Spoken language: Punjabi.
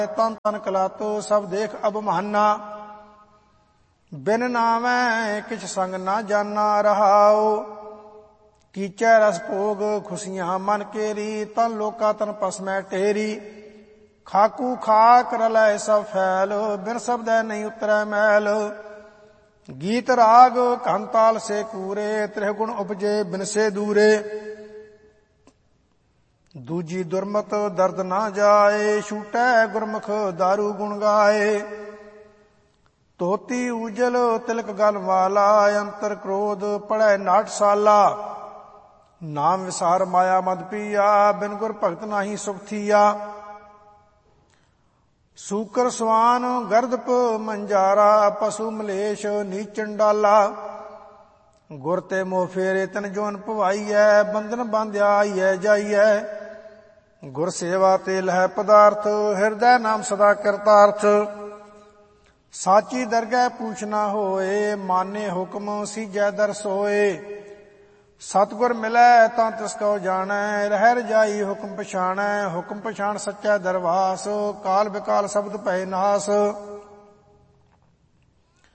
ਤਨ ਤਨ ਕਲਾਤੋ ਸਭ ਦੇਖ ਅਬਮਾਨਾ। ਬਿਨ ਨਾਵੈ ਕਿਛ ਸੰਗ ਨਾ ਜਾਨਾ ਰਹਾਉ। ਕੀਚੈ ਰਸ ਭੋਗ ਖੁਸ਼ੀਆਂ ਮਨ ਕੇਰੀ। ਤਨ ਲੋਕਾ ਤਨ ਪਸਮੈ ਢੇਰੀ। ਖਾਕੂ ਖਾਕ ਰਲੈ ਸਭ ਫੈਲ। ਬਿਨ ਸ਼ਬਦੈ ਨਹੀਂ ਉਤਰੈ ਮੈਲ। ਗੀਤ ਰਾਗ ਘਨ ਤਾਲ ਸੇ ਕੂਰੇ। ਤ੍ਰਿਹ ਗੁਣ ਉਪਜੇ ਬਿਨ ਸੇ ਦੂਰੇ। ਦੂਜੀ ਦੁਰਮਤ ਦਰਦ ਨਾ ਜਾਏ। ਛੂਟੈ ਗੁਰਮੁਖ ਦਾਰੂ ਗੁਣ ਗਾਏ। ਧੋਤੀ ਉਜਲ ਤਿਲਕ ਗਲ ਵਾਲਾ। ਅੰਤਰ ਕ੍ਰੋਧ ਪੜੈ ਨਾਟਸਾਲਾ। ਨਾਮ ਵਿਸਾਰ ਮਾਇਆ ਮਦ ਪੀਆ। ਬਿਨ ਗੁਰ ਭਗਤ ਨਾਹੀ ਸੁਖ ਥੀਆ। ਸੂਕਰ ਸਵਾਨ ਗਰਦਪ ਮੰਜਾਰਾ। ਪਸ਼ੂ ਮਲੇਸ਼ ਨੀਚ ਚੰਡਾਲਾ। ਗੁਰ ਤੇ ਮੋਹ ਫੇਰੇ ਤਨ ਜੋਨ ਭਵਾਈਐ। ਬੰਧਨ ਬਾਂਧਿਆ ਆਈਐ ਜਾਈਐ। ਗੁਰ ਸੇਵਾ ਤੇ ਲਹੈ ਪਦਾਰਥ। ਹਿਰਦੈ ਨਾਮ ਸਦਾ ਕਰਤਾਰਥ। ਸਾਚੀ ਦਰਗਹਿ ਪੂਛ ਨਾ ਹੋਏ। ਮਾਨੇ ਹੁਕਮ ਸੀਜੈ ਦਰ ਸੋਏ। ਸਤਿਗੁਰ ਮਿਲੈ ਤਾਂ ਤਿਸ ਕਉ ਜਾਣੈ। ਰਹਿ ਰਜਾਈ ਹੁਕਮ ਪਛਾਣੈ। ਹੁਕਮ ਪਛਾਣ ਸੱਚਾ ਦਰਵਾਸ। ਕਾਲ ਬਿਕਾਲ ਸ਼ਬਦ ਭੈ ਨਾਸ।